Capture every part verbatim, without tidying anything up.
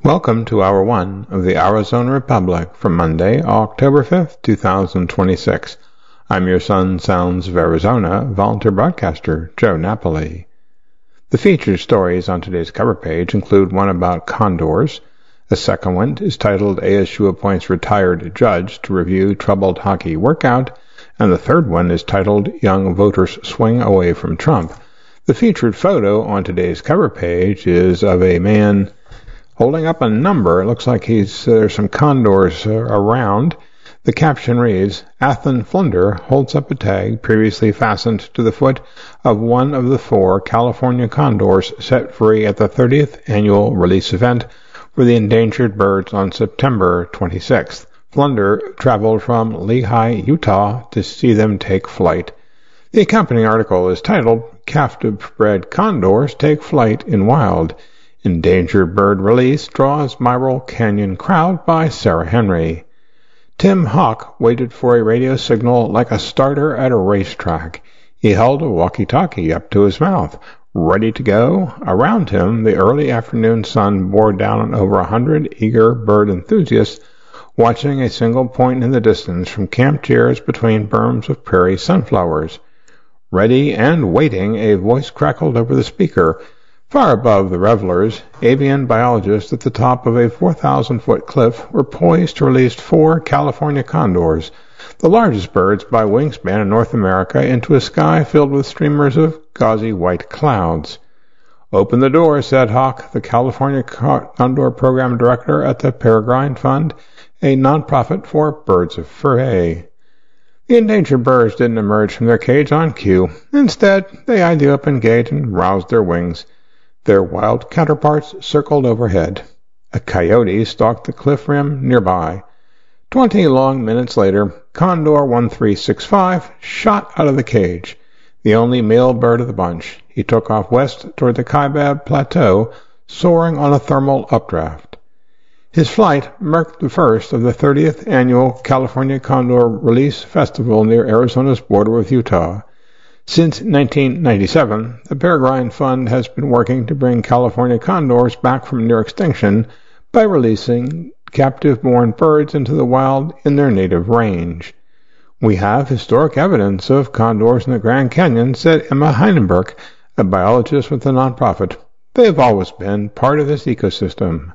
Welcome to Hour one of the Arizona Republic for Monday, October fifth, two thousand twenty-six. I'm your Sun Sounds of Arizona volunteer broadcaster, Joe Napoli. The featured stories on today's cover page include one about condors. The second one is titled A S U Appoints Retired Judge to Review Troubled Hockey Workout, and the third one is titled Young Voters Swing Away from Trump. The featured photo on today's cover page is of a man holding up a number. It looks like he's uh, there's some condors uh, around. The caption reads, Athen Flunder holds up a tag previously fastened to the foot of one of the four California condors set free at the thirtieth annual release event for the endangered birds on September twenty-sixth. Flunder traveled from Lehi, Utah to see them take flight. The accompanying article is titled, Captive-bred Condors Take Flight in Wild. Endangered Bird Release Draws Miral Canyon Crowd by Sarah Henry. Tim Hawk waited for a radio signal like a starter at a racetrack. He held a walkie-talkie up to his mouth, ready to go. Around him, the early afternoon sun bore down on over a hundred eager bird enthusiasts watching a single point in the distance from camp chairs between berms of prairie sunflowers. Ready and waiting, a voice crackled over the speaker. Far above the revelers, avian biologists at the top of a four thousand foot cliff were poised to release four California condors, the largest birds by wingspan in North America, into a sky filled with streamers of gauzy white clouds. Open the door, said Hawk, the California Condor Program Director at the Peregrine Fund, a nonprofit for birds of prey. The endangered birds didn't emerge from their cage on cue. Instead, they eyed the open gate and roused their wings. Their wild counterparts circled overhead. A coyote stalked the cliff rim nearby. Twenty long minutes later, Condor one three six five shot out of the cage, the only male bird of the bunch. He took off west toward the Kaibab Plateau, soaring on a thermal updraft. His flight marked the first of the thirtieth annual California Condor Release Festival near Arizona's border with Utah. Since nineteen ninety-seven, the Peregrine Fund has been working to bring California condors back from near extinction by releasing captive-born birds into the wild in their native range. We have historic evidence of condors in the Grand Canyon, said Emma Heinenberg, a biologist with the nonprofit. They have always been part of this ecosystem.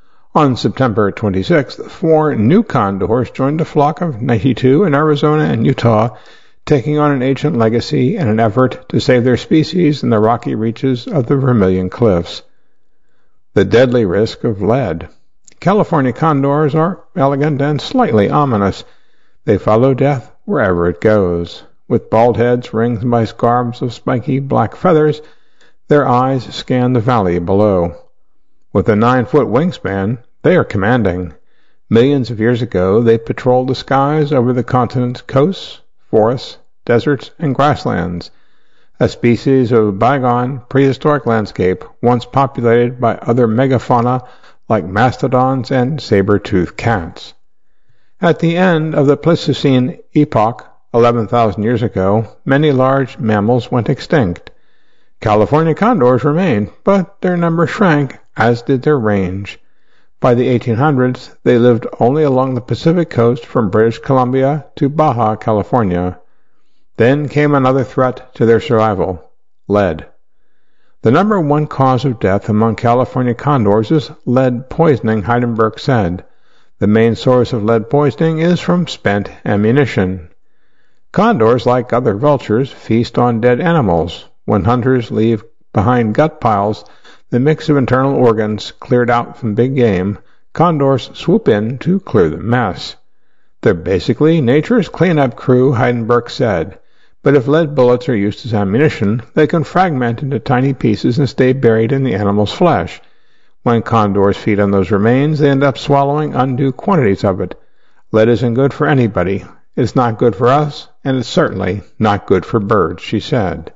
On September twenty-sixth, four new condors joined a flock of ninety-two in Arizona and Utah, taking on an ancient legacy in an effort to save their species in the rocky reaches of the Vermilion Cliffs. The deadly risk of lead. California condors are elegant and slightly ominous. They follow death wherever it goes. With bald heads ringed by scarves of spiky black feathers, their eyes scan the valley below. With a nine-foot wingspan, they are commanding. Millions of years ago, they patrolled the skies over the continent's coasts, forests, deserts, and grasslands, a species of bygone prehistoric landscape once populated by other megafauna like mastodons and saber-toothed cats. At the end of the Pleistocene epoch, eleven thousand years ago, many large mammals went extinct. California condors remained, but their number shrank, as did their range. By the eighteen hundreds, they lived only along the Pacific coast from British Columbia to Baja California. Then came another threat to their survival: lead. The number one cause of death among California condors is lead poisoning, Heidenberg said. The main source of lead poisoning is from spent ammunition. Condors, like other vultures, feast on dead animals. When hunters leave behind gut piles, the mix of internal organs cleared out from big game, condors swoop in to clear the mess. They're basically nature's cleanup crew, Heidenberg said. But if lead bullets are used as ammunition, they can fragment into tiny pieces and stay buried in the animal's flesh. When condors feed on those remains, they end up swallowing undue quantities of it. Lead isn't good for anybody. It's not good for us, and it's certainly not good for birds, she said.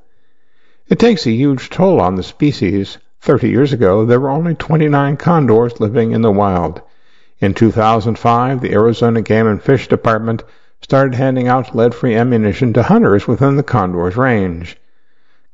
It takes a huge toll on the species. Thirty years ago, there were only twenty-nine condors living in the wild. In two thousand five, the Arizona Game and Fish Department started handing out lead-free ammunition to hunters within the condor's range.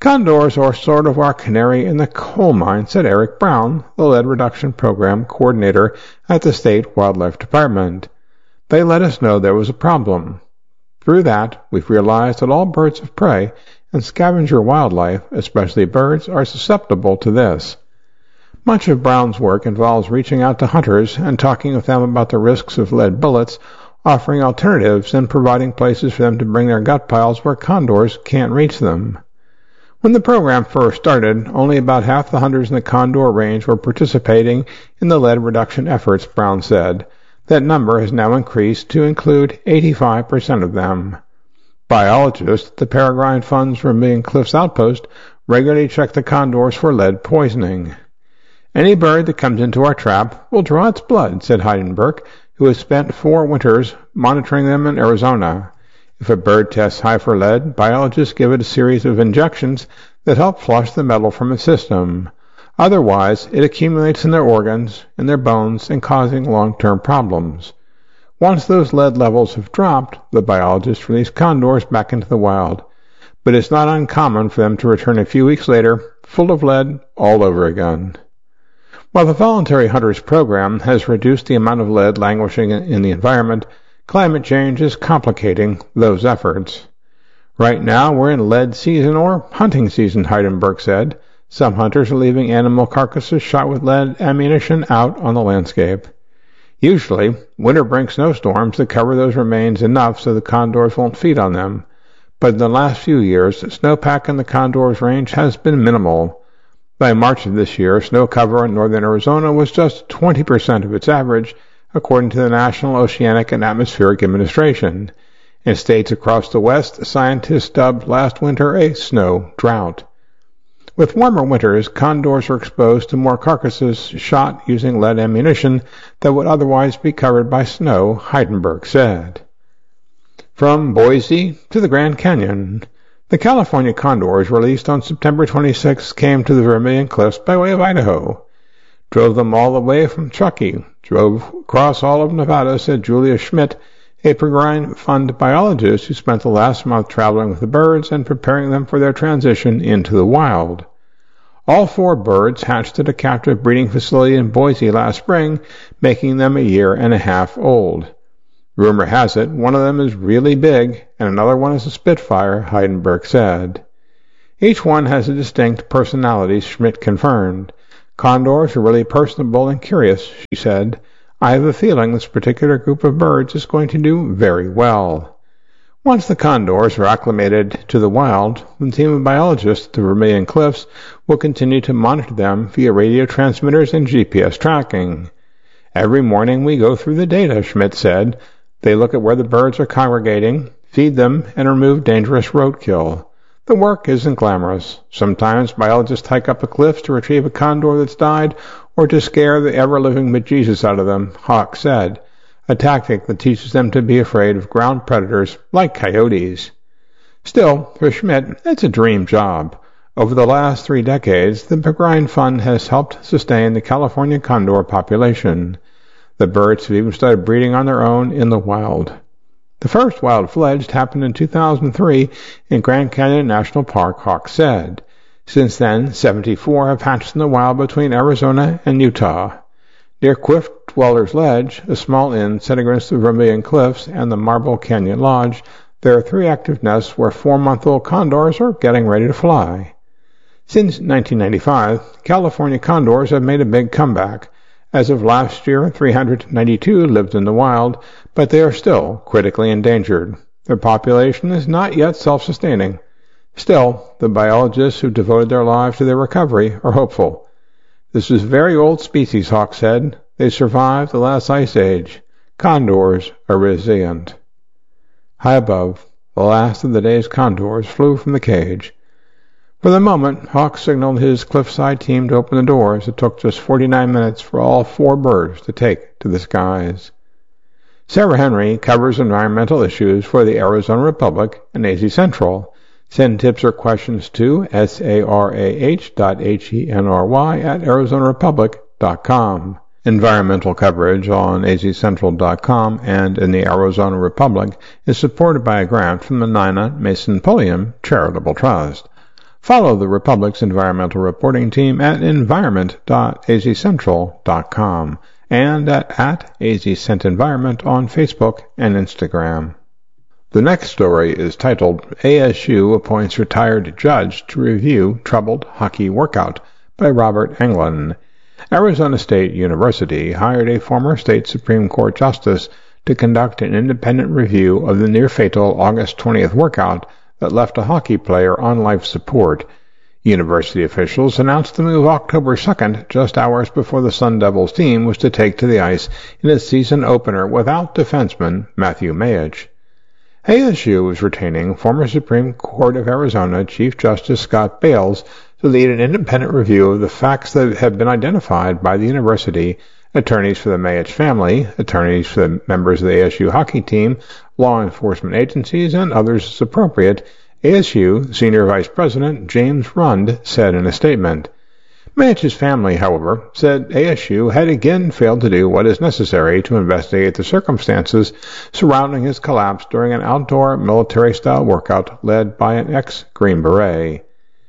Condors are sort of our canary in the coal mine, said Eric Brown, the lead reduction program coordinator at the State Wildlife Department. They let us know there was a problem. Through that, we've realized that all birds of prey and scavenger wildlife, especially birds, are susceptible to this. Much of Brown's work involves reaching out to hunters and talking with them about the risks of lead bullets, offering alternatives and providing places for them to bring their gut piles where condors can't reach them. When the program first started, only about half the hunters in the condor range were participating in the lead reduction efforts, Brown said. That number has now increased to include eighty-five percent of them. Biologists at the Peregrine Fund's Vermilion Cliffs Outpost regularly check the condors for lead poisoning. Any bird that comes into our trap will draw its blood, said Heidenberg, who has spent four winters monitoring them in Arizona. If a bird tests high for lead, biologists give it a series of injections that help flush the metal from its system. Otherwise, it accumulates in their organs, in their bones, and causing long-term problems. Once those lead levels have dropped, the biologists release condors back into the wild. But it's not uncommon for them to return a few weeks later, full of lead all over again. While the Voluntary Hunters Program has reduced the amount of lead languishing in the environment, climate change is complicating those efforts. Right now we're in lead season or hunting season, Heidenberg said. Some hunters are leaving animal carcasses shot with lead ammunition out on the landscape. Usually, winter brings snowstorms that cover those remains enough so the condors won't feed on them. But in the last few years, snowpack in the condors range has been minimal. By March of this year, snow cover in northern Arizona was just twenty percent of its average, according to the National Oceanic and Atmospheric Administration. In states across the West, scientists dubbed last winter a snow drought. With warmer winters, condors are exposed to more carcasses shot using lead ammunition that would otherwise be covered by snow, Heidenberg said. From Boise to the Grand Canyon, the California condors released on September twenty-sixth came to the Vermilion Cliffs by way of Idaho. Drove them all the way from Truckee. Drove across all of Nevada, said Julia Schmidt, a Peregrine Fund biologist who spent the last month traveling with the birds and preparing them for their transition into the wild. All four birds hatched at a captive breeding facility in Boise last spring, making them a year and a half old. Rumor has it one of them is really big, and another one is a Spitfire, Heidenberg said. Each one has a distinct personality, Schmidt confirmed. Condors are really personable and curious, she said. I have a feeling this particular group of birds is going to do very well. Once the condors are acclimated to the wild, the team of biologists at the Vermilion Cliffs will continue to monitor them via radio transmitters and G P S tracking. Every morning we go through the data, Schmidt said. They look at where the birds are congregating, feed them, and remove dangerous roadkill. The work isn't glamorous. Sometimes biologists hike up the cliffs to retrieve a condor that's died or to scare the ever-living bejesus out of them, Hawk said, a tactic that teaches them to be afraid of ground predators like coyotes. Still, for Schmidt, it's a dream job. Over the last three decades, the Peregrine Fund has helped sustain the California condor population. The birds have even started breeding on their own in the wild. The first wild-fledged happened in two thousand three in Grand Canyon National Park, Hawk said. Since then, seventy-four have hatched in the wild between Arizona and Utah. Near Cliff Dweller's Ledge, a small inn set against the Vermilion Cliffs and the Marble Canyon Lodge, there are three active nests where four-month-old condors are getting ready to fly. Since nineteen ninety-five, California condors have made a big comeback. As of last year, three hundred ninety-two lived in the wild, but they are still critically endangered. Their population is not yet self-sustaining. Still, the biologists who devoted their lives to their recovery are hopeful. This is a very old species, Hawk said. They survived the last ice age. Condors are resilient. High above, the last of the day's condors flew from the cage. For the moment, Hawk signaled his cliffside team to open the doors. It took just forty-nine minutes for all four birds to take to the skies. Sarah Henry covers environmental issues for the Arizona Republic and A Z Central. Send tips or questions to sarah dot henry at arizona republic dot com. Environmental coverage on a z central dot com and in the Arizona Republic is supported by a grant from the Nina Mason Pulliam Charitable Trust. Follow the Republic's environmental reporting team at environment dot a z central dot com and at, at azcentenvironment on Facebook and Instagram. The next story is titled, A S U Appoints Retired Judge to Review Troubled Hockey Workout by Robert Anglin. Arizona State University hired a former state Supreme Court justice to conduct an independent review of the near-fatal August twentieth workout that left a hockey player on life support. University officials announced the move October second, just hours before the Sun Devils team was to take to the ice in its season opener without defenseman Matthew Mayich. A S U is retaining former Supreme Court of Arizona Chief Justice Scott Bales to lead an independent review of the facts that have been identified by the university, attorneys for the Mayich family, attorneys for the members of the A S U hockey team, law enforcement agencies, and others as appropriate, A S U Senior Vice President James Rund said in a statement. Mayich's family, however, said A S U had again failed to do what is necessary to investigate the circumstances surrounding his collapse during an outdoor military-style workout led by an ex-Green Beret.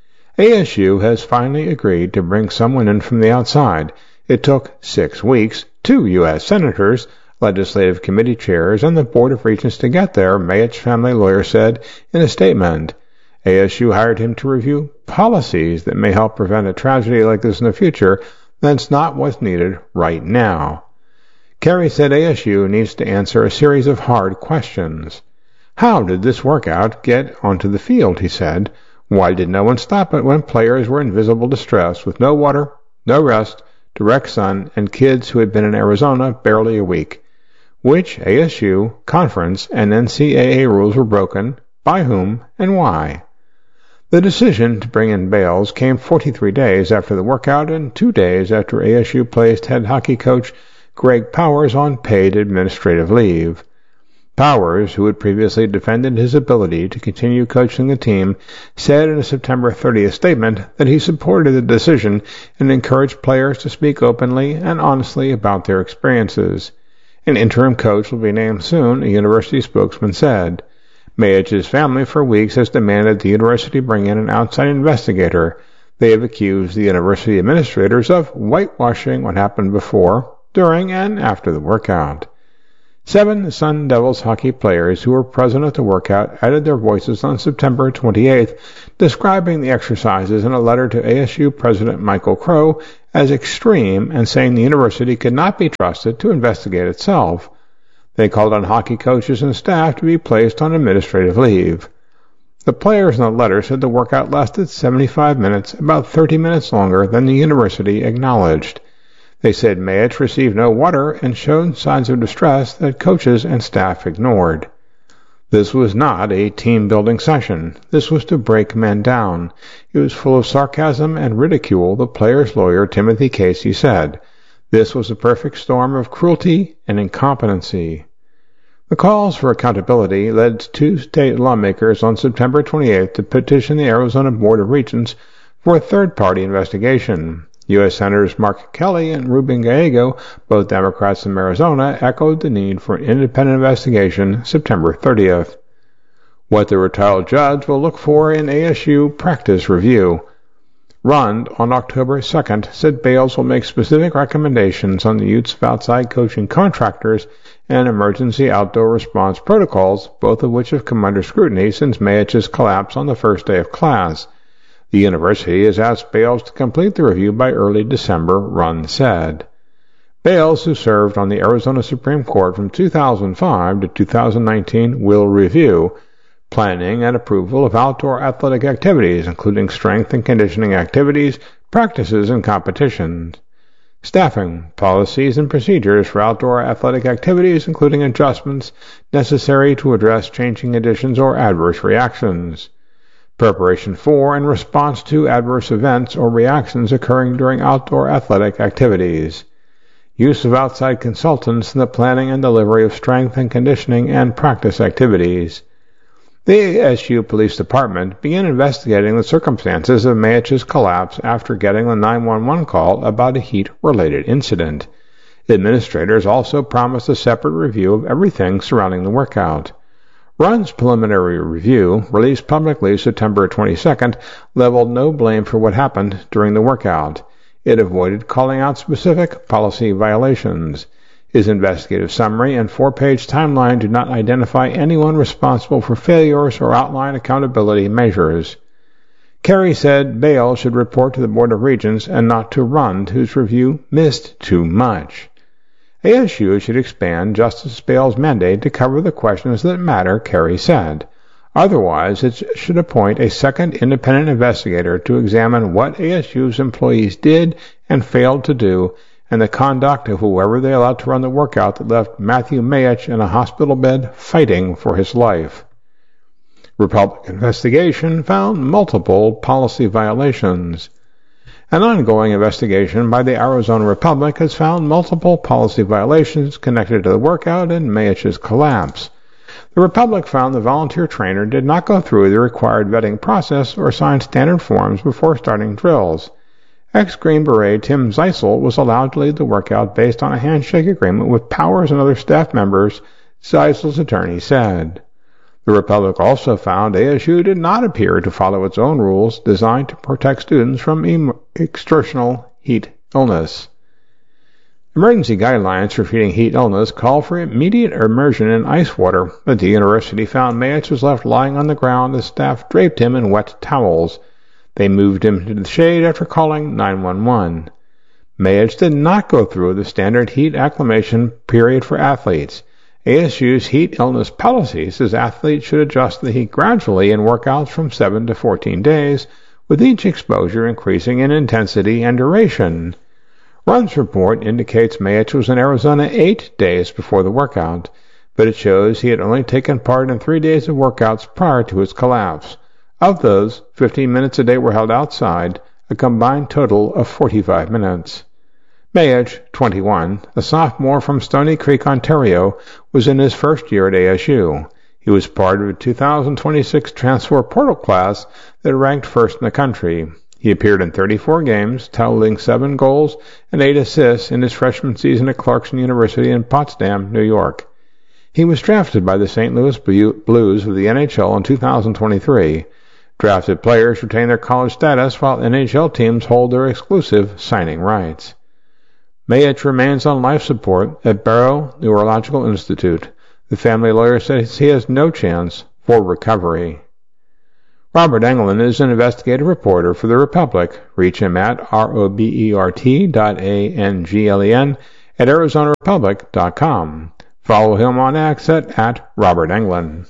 A S U has finally agreed to bring someone in from the outside. It took six weeks, two U S senators, legislative committee chairs, and the Board of Regents to get there, Mayich's family lawyer said in a statement. A S U hired him to review policies that may help prevent a tragedy like this in the future. That's not what's needed right now. Kerry said A S U needs to answer a series of hard questions. How did this workout get onto the field, he said. Why did no one stop it when players were in visible distress with no water, no rest, direct sun, and kids who had been in Arizona barely a week? Which A S U, conference, and N C double A rules were broken, by whom, and why? The decision to bring in Bales came forty-three days after the workout and two days after A S U placed head hockey coach Greg Powers on paid administrative leave. Powers, who had previously defended his ability to continue coaching the team, said in a September thirtieth statement that he supported the decision and encouraged players to speak openly and honestly about their experiences. An interim coach will be named soon, a university spokesman said. Mayich's family for weeks has demanded the university bring in an outside investigator. They have accused the university administrators of whitewashing what happened before, during, and after the workout. Seven Sun Devils hockey players who were present at the workout added their voices on September twenty-eighth, describing the exercises in a letter to A S U President Michael Crow as extreme and saying the university could not be trusted to investigate itself. They called on hockey coaches and staff to be placed on administrative leave. The players in the letter said the workout lasted seventy-five minutes, about thirty minutes longer than the university acknowledged. They said Mayich received no water and showed signs of distress that coaches and staff ignored. This was not a team-building session. This was to break men down. It was full of sarcasm and ridicule, the player's lawyer Timothy Casey said. This was a perfect storm of cruelty and incompetency. The calls for accountability led two state lawmakers on September twenty-eighth to petition the Arizona Board of Regents for a third-party investigation. U S Senators Mark Kelly and Ruben Gallego, both Democrats from Arizona, echoed the need for an independent investigation September thirtieth. What the retired judge will look for in A S U practice review. Rund, on October second, said Bales will make specific recommendations on the use of outside coaching contractors and emergency outdoor response protocols, both of which have come under scrutiny since Mayich's collapse on the first day of class. The university has asked Bales to complete the review by early December, Rund said. Bales, who served on the Arizona Supreme Court from two thousand five to two thousand nineteen, will review planning and approval of outdoor athletic activities, including strength and conditioning activities, practices, and competitions. Staffing, policies, and procedures for outdoor athletic activities, including adjustments necessary to address changing conditions or adverse reactions. Preparation for and response to adverse events or reactions occurring during outdoor athletic activities. Use of outside consultants in the planning and delivery of strength and conditioning and practice activities. The A S U Police Department began investigating the circumstances of Mayich's collapse after getting the nine one one call about a heat-related incident. Administrators also promised a separate review of everything surrounding the workout. Run's preliminary review, released publicly September twenty-second, leveled no blame for what happened during the workout. It avoided calling out specific policy violations. His investigative summary and four-page timeline do not identify anyone responsible for failures or outline accountability measures. Kerry said Bail should report to the Board of Regents and not to Rund, whose review missed too much. A S U should expand Justice Bail's mandate to cover the questions that matter, Kerry said. Otherwise, it should appoint a second independent investigator to examine what A S U's employees did and failed to do, and the conduct of whoever they allowed to run the workout that left Matthew Mayich in a hospital bed fighting for his life. Republican investigation found multiple policy violations. An ongoing investigation by the Arizona Republic has found multiple policy violations connected to the workout and Mayich's collapse. The Republic found the volunteer trainer did not go through the required vetting process or sign standard forms before starting drills. Ex-Green Beret Tim Zeisel was allowed to lead the workout based on a handshake agreement with Powers and other staff members, Zeisel's attorney said. The Republic also found A S U did not appear to follow its own rules designed to protect students from em- exertional heat illness. Emergency guidelines for treating heat illness call for immediate immersion in ice water, but the university found Mayich was left lying on the ground as staff draped him in wet towels. They moved him to the shade after calling nine one one. Mayich did not go through the standard heat acclimation period for athletes. A S U's heat illness policy says athletes should adjust the heat gradually in workouts from seven to fourteen days, with each exposure increasing in intensity and duration. Run's report indicates Mayich was in Arizona eight days before the workout, but it shows he had only taken part in three days of workouts prior to his collapse. Of those, fifteen minutes a day were held outside, a combined total of forty-five minutes. Mayich, twenty-one, a sophomore from Stony Creek, Ontario, was in his first year at A S U. He was part of a two thousand twenty-six transfer portal class that ranked first in the country. He appeared in thirty-four games, tallying seven goals and eight assists in his freshman season at Clarkson University in Potsdam, New York. He was drafted by the Saint Louis Blues of the N H L in two thousand twenty-three. Drafted players retain their college status while N H L teams hold their exclusive signing rights. Mayich remains on life support at Barrow Neurological Institute. The family lawyer says he has no chance for recovery. Robert Englund is an investigative reporter for The Republic. Reach him at R O B E R T dot A N G L E N at Arizona Republic dot com. Follow him on X at, at Robert Englund.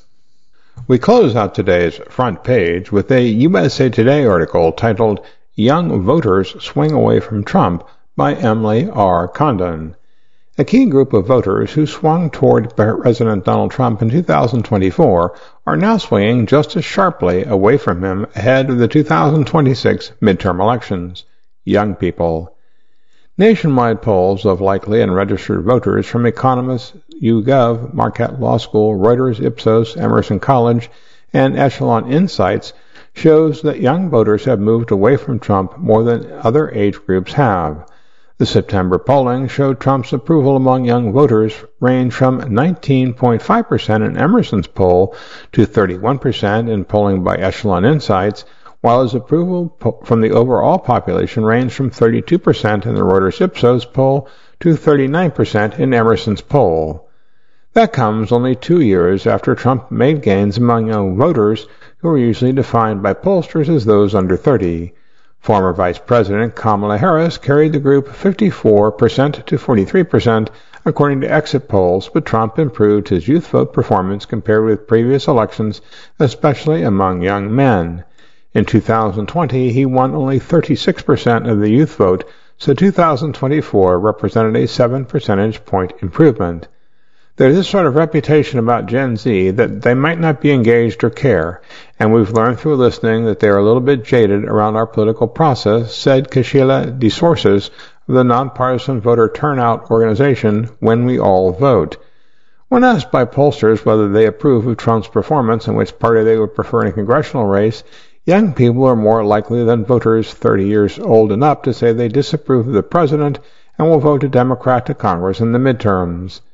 We close out today's front page with a U S A Today article titled Young Voters Swing Away from Trump by Emily R. Condon. A key group of voters who swung toward President Donald Trump in two thousand twenty-four are now swinging just as sharply away from him ahead of the two thousand twenty-six midterm elections. Young people. Nationwide polls of likely and registered voters from Economist, YouGov, Marquette Law School, Reuters, Ipsos, Emerson College, and Echelon Insights shows that young voters have moved away from Trump more than other age groups have. The September polling showed Trump's approval among young voters ranged from nineteen point five percent in Emerson's poll to thirty-one percent in polling by Echelon Insights, while his approval from the overall population ranged from thirty-two percent in the Reuters Ipsos poll to thirty-nine percent in Emerson's poll. That comes only two years after Trump made gains among young voters who are usually defined by pollsters as those under thirty. Former Vice President Kamala Harris carried the group fifty-four percent to forty-three percent according to exit polls, but Trump improved his youth vote performance compared with previous elections, especially among young men. In two thousand twenty, he won only thirty-six percent of the youth vote, so two thousand twenty-four represented a seven percentage point improvement. There's this sort of reputation about Gen Z that they might not be engaged or care, and we've learned through listening that they are a little bit jaded around our political process, said Kashila DeSources of the nonpartisan voter turnout organization When We All Vote. When asked by pollsters whether they approve of Trump's performance and which party they would prefer in a congressional race, young people are more likely than voters thirty years old and up to say they disapprove of the president and will vote a Democrat to Congress in the midterms.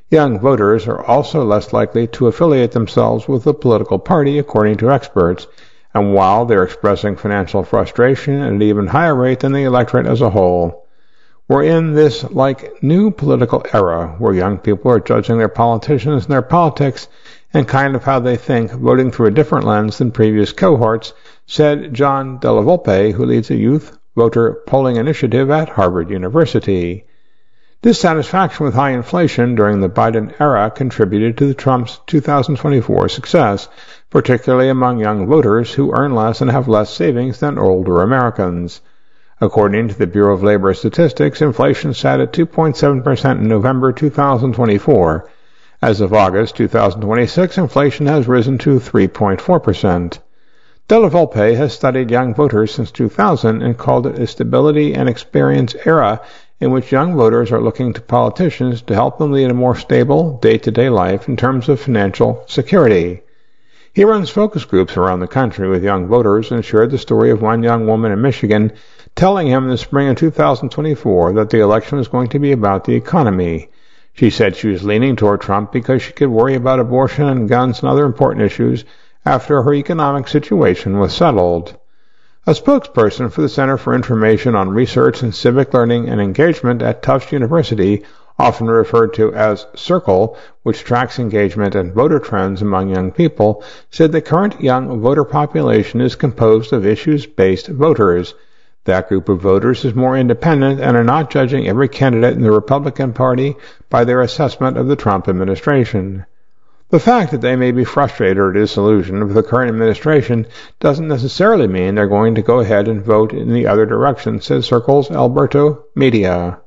Young voters are also less likely to affiliate themselves with a political party, according to experts, and while they're expressing financial frustration at an even higher rate than the electorate as a whole. We're in this, like, new political era where young people are judging their politicians and their politics and kind of how they think, voting through a different lens than previous cohorts, said John Della Volpe, who leads a youth voter polling initiative at Harvard University. Dissatisfaction with high inflation during the Biden era contributed to the Trump's two thousand twenty-four success, particularly among young voters who earn less and have less savings than older Americans. According to the Bureau of Labor Statistics, inflation sat at two point seven percent in November two thousand twenty-four. As of August two thousand twenty-six, inflation has risen to three point four percent. Della Volpe has studied young voters since two thousand and called it a stability and experience era in which young voters are looking to politicians to help them lead a more stable, day-to-day life in terms of financial security. He runs focus groups around the country with young voters and shared the story of one young woman in Michigan telling him in the spring of two thousand twenty-four that the election was going to be about the economy. She said she was leaning toward Trump because she could worry about abortion and guns and other important issues after her economic situation was settled. A spokesperson for the Center for Information on Research and Civic Learning and Engagement at Tufts University, often referred to as CIRCLE, which tracks engagement and voter trends among young people, said the current young voter population is composed of issues-based voters. That group of voters is more independent and are not judging every candidate in the Republican Party by their assessment of the Trump administration. The fact that they may be frustrated or disillusioned with the current administration doesn't necessarily mean they're going to go ahead and vote in the other direction, said Circle's Alberto Media.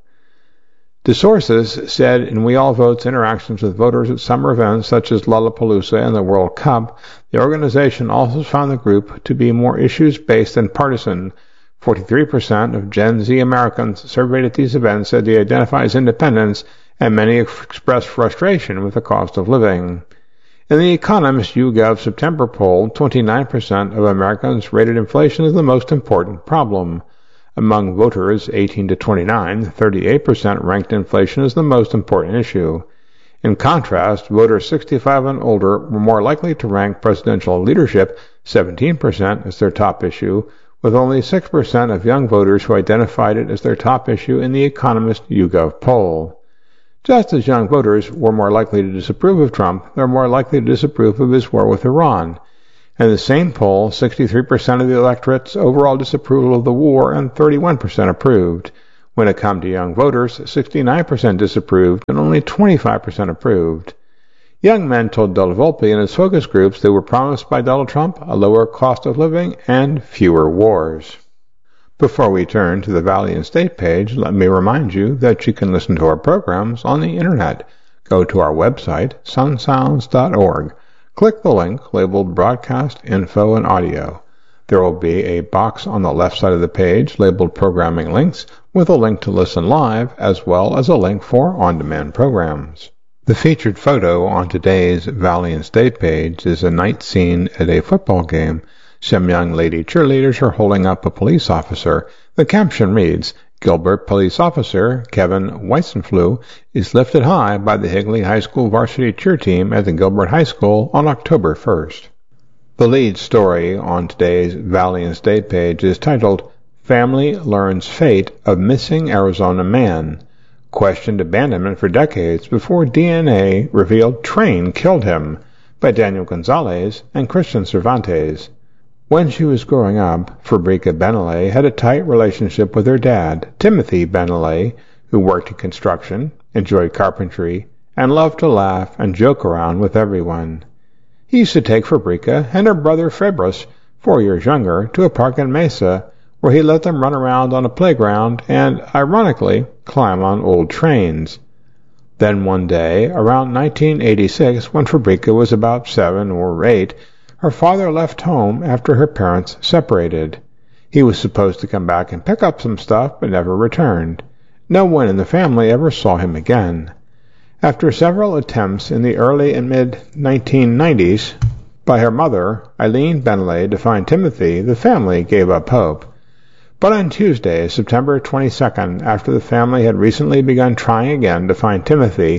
The sources said in We All Vote's interactions with voters at summer events such as Lollapalooza and the World Cup, the organization also found the group to be more issues-based than partisan. forty-three percent of Gen Z Americans surveyed at these events said they identify as independents, and many expressed frustration with the cost of living. In the Economist YouGov September poll, twenty-nine percent of Americans rated inflation as the most important problem. Among voters eighteen to twenty-nine, thirty-eight percent ranked inflation as the most important issue. In contrast, voters sixty-five and older were more likely to rank presidential leadership, seventeen percent, as their top issue, with only six percent of young voters who identified it as their top issue in the Economist YouGov poll. Just as young voters were more likely to disapprove of Trump, they were more likely to disapprove of his war with Iran. In the same poll, sixty-three percent of the electorate's overall disapproval of the war and thirty-one percent approved. When it came to young voters, sixty-nine percent disapproved and only twenty-five percent approved. Young men told Della Volpe and his focus groups they were promised by Donald Trump a lower cost of living and fewer wars. Before we turn to the Valley and State page, let me remind you that you can listen to our programs on the Internet. Go to our website, sun sounds dot org. Click the link labeled Broadcast Info and Audio. There will be a box on the left side of the page labeled Programming Links with a link to listen live as well as a link for on-demand programs. The featured photo on today's Valley and State page is a night scene at a football game. Some young lady cheerleaders are holding up a police officer. The caption reads, Gilbert police officer Kevin Weisenfluh is lifted high by the Higley High School varsity cheer team at the Gilbert High School on October first. The lead story on today's Valley and State page is titled, Family Learns Fate of Missing Arizona Man. Questioned abandonment for decades before D N A revealed train killed him, by Daniel Gonzalez and Christian Cervantes. When she was growing up, Fabrica Benelli had a tight relationship with her dad, Timothy Benelli, who worked in construction, enjoyed carpentry, and loved to laugh and joke around with everyone. He used to take Fabrica and her brother Fabris, four years younger, to a park in Mesa, where he let them run around on a playground and, ironically, climb on old trains. Then one day, around nineteen eighty-six, when Fabrica was about seven or eight, her father left home after her parents separated. He was supposed to come back and pick up some stuff, but never returned. No one in the family ever saw him again. After several attempts in the early and mid nineteen nineties by her mother, Eileen Benelli, to find Timothy, the family gave up hope. But on Tuesday, September twenty-second, after the family had recently begun trying again to find Timothy,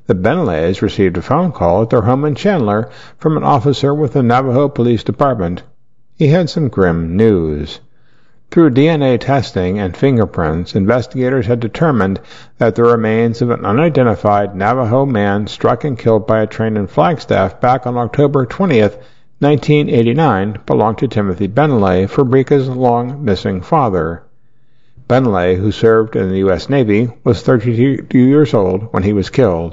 The Benalays received a phone call at their home in Chandler from an officer with the Navajo Police Department. He had some grim news. Through D N A testing and fingerprints, investigators had determined that the remains of an unidentified Navajo man struck and killed by a train in Flagstaff back on October twentieth, nineteen eighty-nine, belonged to Timothy Benelay, Fabrica's long-missing father. Benelay, who served in the U S Navy, was thirty-two years old when he was killed.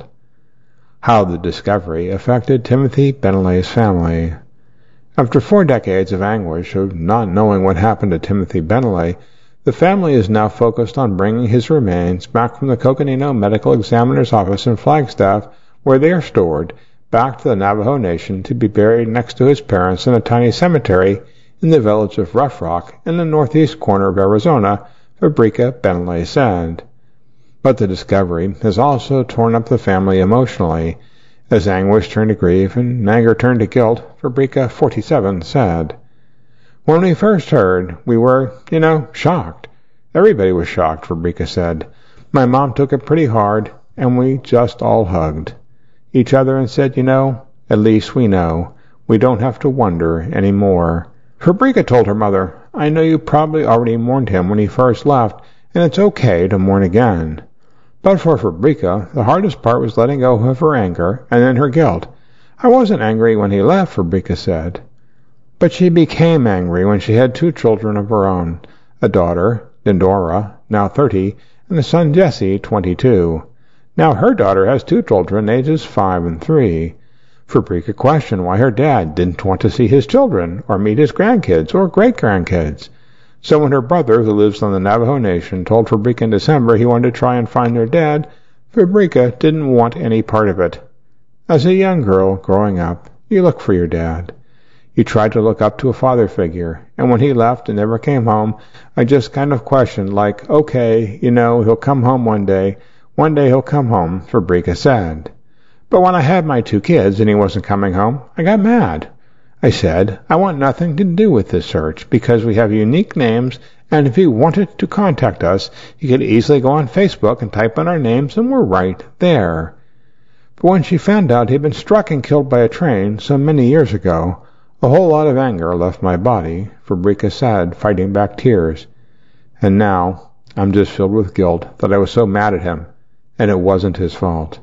How the discovery affected Timothy Benelay's family. After four decades of anguish of not knowing what happened to Timothy Benelay, the family is now focused on bringing his remains back from the Coconino Medical Examiner's office in Flagstaff, where they are stored, back to the Navajo Nation to be buried next to his parents in a tiny cemetery in the village of Rough Rock in the northeast corner of Arizona, Fabrica Benelay said. But the discovery has also torn up the family emotionally, as anguish turned to grief and anger turned to guilt, Fabrica, forty-seven, said. When we first heard, we were, you know, shocked. Everybody was shocked, Fabrica said. My mom took it pretty hard, and we just all hugged each other and said, you know, at least we know. We don't have to wonder any more. Fabrica told her mother, I know you probably already mourned him when he first left, and it's okay to mourn again. But for Fabrica, the hardest part was letting go of her anger and then her guilt. I wasn't angry when he left, Fabrica said. But she became angry when she had two children of her own, a daughter, Dendora, now thirty, and a son, Jesse, twenty-two. Now her daughter has two children, ages five and three. Fabrica questioned why her dad didn't want to see his children, or meet his grandkids, or great-grandkids. So when her brother, who lives on the Navajo Nation, told Fabrica in December he wanted to try and find their dad, Fabrica didn't want any part of it. As a young girl growing up, you look for your dad. You tried to look up to a father figure, and when he left and never came home, I just kind of questioned, like, okay, you know, he'll come home one day. One day he'll come home, Fabrica said. But when I had my two kids and he wasn't coming home, I got mad. I said, I want nothing to do with this search because we have unique names, and if he wanted to contact us, he could easily go on Facebook and type in our names, and we're right there. But when she found out he'd been struck and killed by a train so many years ago, a whole lot of anger left my body, Fabrica said, fighting back tears. And now I'm just filled with guilt that I was so mad at him, and it wasn't his fault.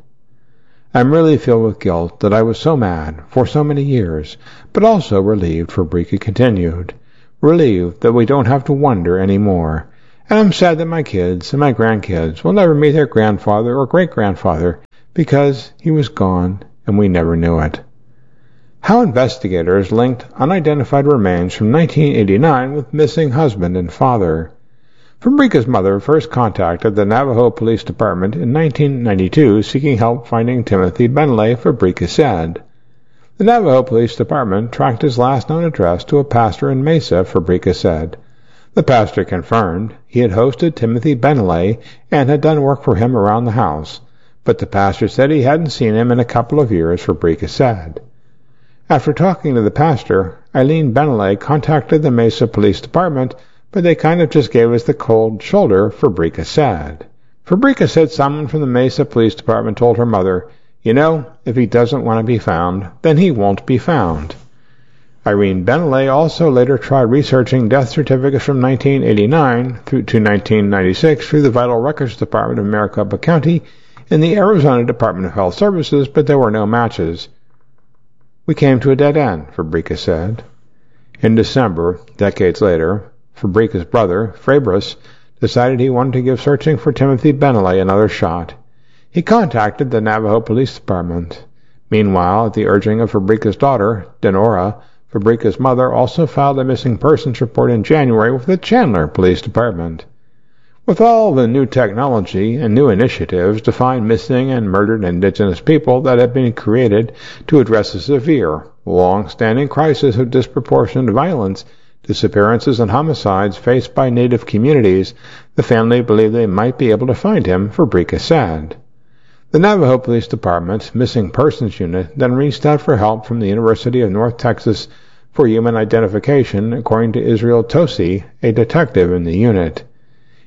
I'm really filled with guilt that I was so mad for so many years, but also relieved, Fabrica continued. Relieved that we don't have to wonder any more. And I'm sad that my kids and my grandkids will never meet their grandfather or great-grandfather because he was gone and we never knew it. How investigators linked unidentified remains from nineteen eighty-nine with missing husband and father. Fabrica's mother first contacted the Navajo Police Department in nineteen ninety-two seeking help finding Timothy Benelay, Fabrica said. The Navajo Police Department tracked his last known address to a pastor in Mesa, Fabrica said. The pastor confirmed he had hosted Timothy Benelay and had done work for him around the house, but the pastor said he hadn't seen him in a couple of years, Fabrica said. After talking to the pastor, Eileen Benelay contacted the Mesa Police Department, but they kind of just gave us the cold shoulder, Fabrica said. Fabrica said someone from the Mesa Police Department told her mother, you know, if he doesn't want to be found, then he won't be found. Irene Benelay also later tried researching death certificates from nineteen eighty-nine through to nineteen ninety-six through the Vital Records Department of Maricopa County and the Arizona Department of Health Services, but there were no matches. We came to a dead end, Fabrica said. In December, decades later, Fabrica's brother, Fabris, decided he wanted to give searching for Timothy Benelay another shot. He contacted the Navajo Police Department. Meanwhile, at the urging of Fabrica's daughter, Denora, Fabrica's mother also filed a missing persons report in January with the Chandler Police Department. With all the new technology and new initiatives to find missing and murdered Indigenous people that have been created to address a severe, long-standing crisis of disproportionate violence, disappearances and homicides faced by Native communities, the family believed they might be able to find him, Fabrica said. The Navajo Police Department's Missing Persons Unit then reached out for help from the University of North Texas for human identification, according to Israel Tosi, a detective in the unit.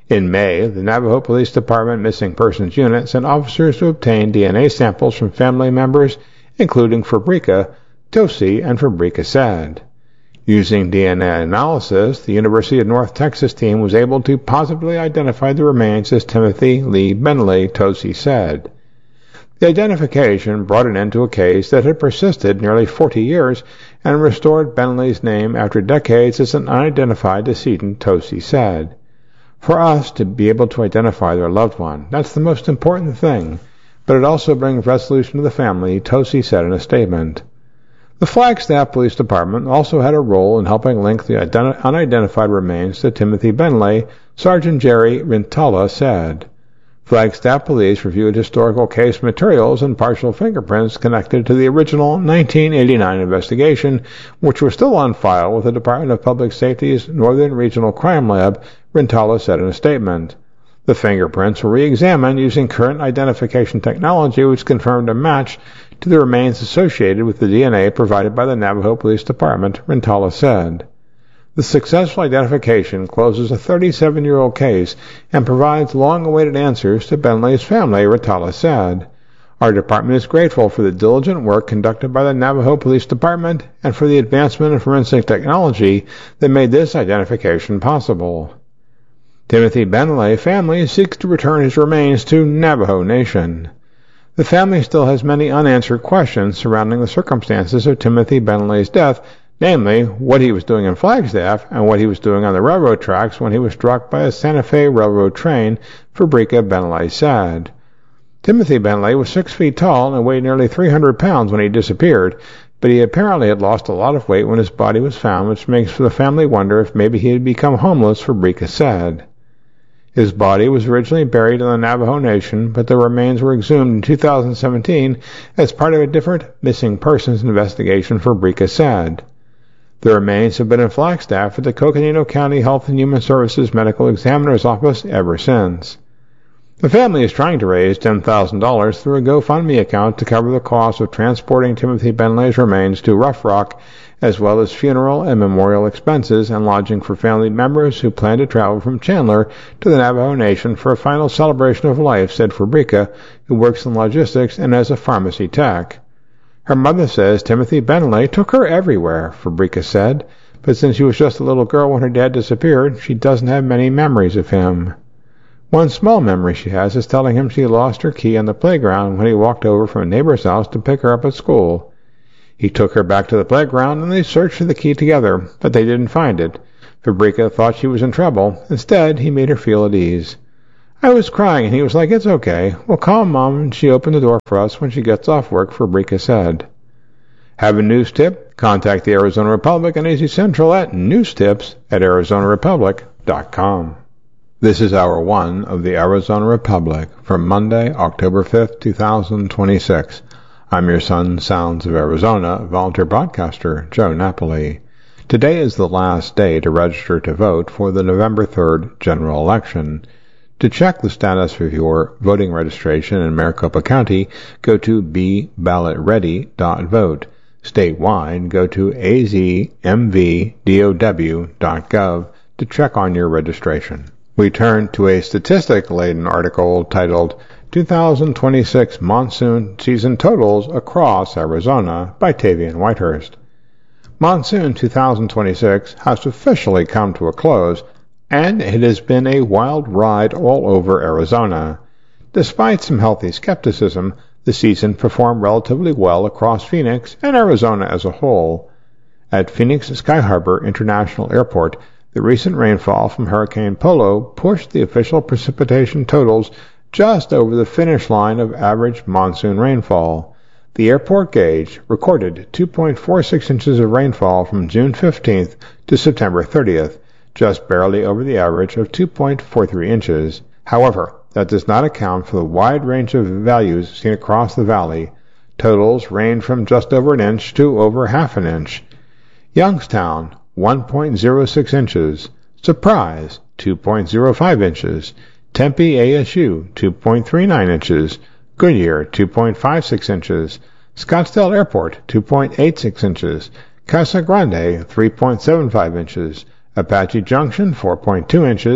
In May, the Navajo Police Department Missing Persons Unit sent officers to obtain D N A samples from family members, including Fabrica Tosi and Fabrica Sad. Using D N A analysis, the University of North Texas team was able to positively identify the remains as Timothy Lee Bentley Tosi Sad. The identification brought an end to a case that had persisted nearly forty years and restored Bentley's name after decades as an unidentified decedent Tosi Sad. For us to be able to identify their loved one, that's the most important thing, but it also brings resolution to the family, Tosi said in a statement. The Flagstaff Police Department also had a role in helping link the ident- unidentified remains to Timothy Bentley, Sergeant Jerry Rintala said. Flagstaff Police reviewed historical case materials and partial fingerprints connected to the original nineteen eighty-nine investigation, which were still on file with the Department of Public Safety's Northern Regional Crime Lab, Rintala said in a statement. The fingerprints were re-examined using current identification technology, which confirmed a match to the remains associated with the D N A provided by the Navajo Police Department, Rintala said. The successful identification closes a thirty-seven-year-old case and provides long-awaited answers to Bentley's family, Rintala said. Our department is grateful for the diligent work conducted by the Navajo Police Department and for the advancement of forensic technology that made this identification possible. Timothy Bentley family seeks to return his remains to Navajo Nation. The family still has many unanswered questions surrounding the circumstances of Timothy Bentley's death, namely, what he was doing in Flagstaff and what he was doing on the railroad tracks when he was struck by a Santa Fe Railroad train, Fabrica Bentley said. Timothy Bentley was six feet tall and weighed nearly three hundred pounds when he disappeared, but he apparently had lost a lot of weight when his body was found, which makes the family wonder if maybe he had become homeless, Fabrica said. His body was originally buried in the Navajo Nation, but the remains were exhumed in two thousand seventeen as part of a different missing persons investigation, Fabrica said. The remains have been in Flagstaff at the Coconino County Health and Human Services Medical Examiner's Office ever since. The family is trying to raise ten thousand dollars through a GoFundMe account to cover the cost of transporting Timothy Bentley's remains to Rough Rock, as well as funeral and memorial expenses and lodging for family members who plan to travel from Chandler to the Navajo Nation for a final celebration of life, said Fabrica, who works in logistics and as a pharmacy tech. Her mother says Timothy Bentley took her everywhere, Fabrica said, but since she was just a little girl when her dad disappeared, she doesn't have many memories of him. One small memory she has is telling him she lost her key on the playground when he walked over from a neighbor's house to pick her up at school. He took her back to the playground and they searched for the key together, but they didn't find it. Fabrica thought she was in trouble. Instead, he made her feel at ease. I was crying and he was like, it's okay. We'll call Mom and she opened the door for us when she gets off work, Fabrica said. Have a news tip? Contact the Arizona Republic and A Z Central at newstips at arizona republic dot com. This is Hour one of the Arizona Republic for Monday, October fifth, two thousand twenty-six. I'm your son, Sounds of Arizona, volunteer broadcaster Joe Napoli. Today is the last day to register to vote for the November third general election. To check the status of your voting registration in Maricopa County, go to be ballot ready dot vote. Statewide, go to a z m v dow dot gov to check on your registration. We turn to a statistic-laden article titled two thousand twenty-six Monsoon Season Totals Across Arizona by Tavian Whitehurst. Monsoon two thousand twenty-six has officially come to a close, and it has been a wild ride all over Arizona. Despite some healthy skepticism, the season performed relatively well across Phoenix and Arizona as a whole. At Phoenix Sky Harbor International Airport, the recent rainfall from Hurricane Polo pushed the official precipitation totals just over the finish line of average monsoon rainfall. The airport gauge recorded two point four six inches of rainfall from June fifteenth to September thirtieth, just barely over the average of two point four three inches. However, that does not account for the wide range of values seen across the valley. Totals range from just over an inch to over half an inch. Youngstown, one point zero six inches. Surprise, two point zero five inches. Tempe A S U, two point three nine inches. Goodyear, two point five six inches. Scottsdale Airport, two point eight six inches. Casa Grande, three point seven five inches. Apache Junction, four point two inches.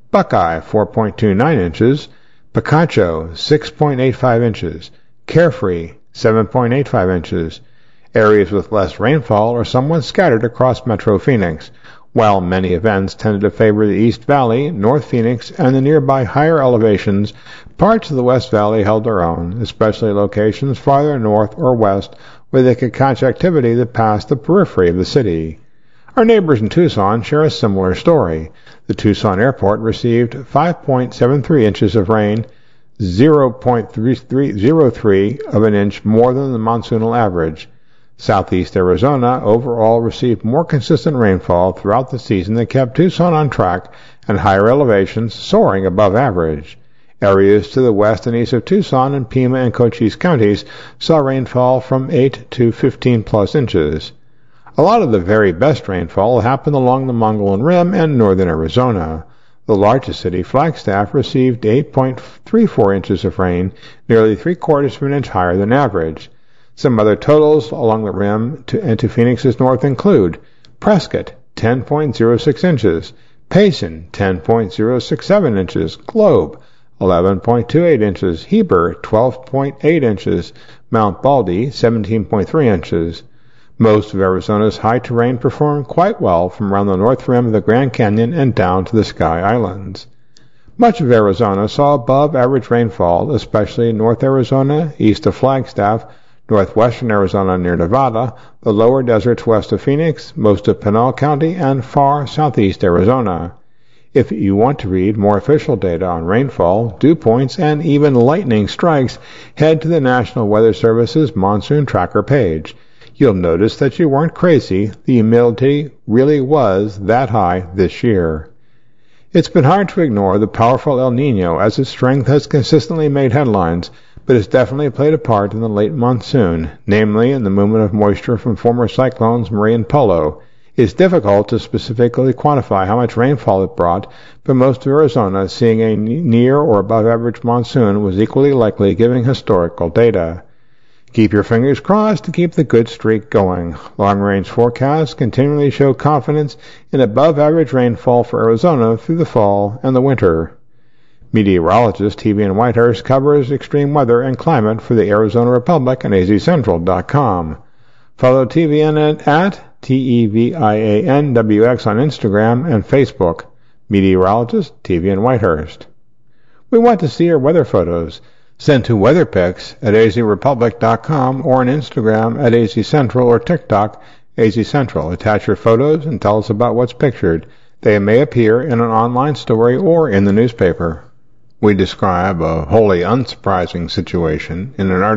Buckeye four point two nine inches, Picacho six point eight five inches, Carefree seven point eight five inches. Areas with less rainfall are somewhat scattered across Metro Phoenix, while many events tended to favor the East Valley, North Phoenix, and the nearby higher elevations. Parts of the West Valley held their own, especially locations farther north or west where they could catch activity that passed the periphery of the city. Our neighbors in Tucson share a similar story. The Tucson airport received five point seven three inches of rain, zero point three three zero three of an inch more than the monsoonal average. Southeast Arizona overall received more consistent rainfall throughout the season that kept Tucson on track and higher elevations soaring above average. Areas to the west and east of Tucson and Pima and Cochise counties saw rainfall from eight to fifteen plus inches. A lot of the very best rainfall happened along the Mogollon Rim and northern Arizona. The largest city, Flagstaff, received eight point three four inches of rain, nearly three-quarters of an inch higher than average. Some other totals along the rim to, and to Phoenix's north include Prescott, ten point zero six inches, Payson, ten point zero six seven inches, Globe, eleven point two eight inches, Heber, twelve point eight inches, Mount Baldy, seventeen point three inches. Most of Arizona's high terrain performed quite well from around the north rim of the Grand Canyon and down to the Sky Islands. Much of Arizona saw above average rainfall, especially in North Arizona, east of Flagstaff, northwestern Arizona near Nevada, the lower deserts west of Phoenix, most of Pinal County, and far southeast Arizona. If you want to read more official data on rainfall, dew points, and even lightning strikes, head to the National Weather Service's Monsoon Tracker page. You'll notice that you weren't crazy. The humidity really was that high this year. It's been hard to ignore the powerful El Niño, as its strength has consistently made headlines, but it's definitely played a part in the late monsoon, namely in the movement of moisture from former cyclones Marie and Polo. It's difficult to specifically quantify how much rainfall it brought, but most of Arizona, seeing a near or above average monsoon, was equally likely, giving historical data. Keep your fingers crossed to keep the good streak going. Long-range forecasts continually show confidence in above-average rainfall for Arizona through the fall and the winter. Meteorologist T V N Whitehurst covers extreme weather and climate for the Arizona Republic and A Z Central dot com. Follow T V N at T E V I A N W X on Instagram and Facebook. Meteorologist T V N Whitehurst. We want to see your weather photos. Send to weatherpics at A Z Republic dot com or on Instagram at A Z Central or TikTok A Z Central. Attach your photos and tell us about what's pictured. They may appear in an online story or in the newspaper. We describe a wholly unsurprising situation in an article